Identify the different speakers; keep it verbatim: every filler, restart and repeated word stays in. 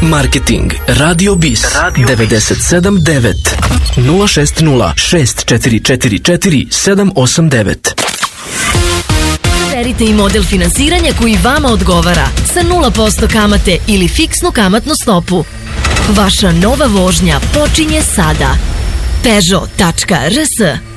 Speaker 1: Marketing Radio Bis devedeset sedam devet nula šest nula šest četiri četiri četiri sedam osam devet.
Speaker 2: Izaberite i model finansiranja koji vama odgovara sa nula posto kamate ili fiksnu kamatnu stopu. Vaša nova vožnja počinje sada. Peugeot tačka r s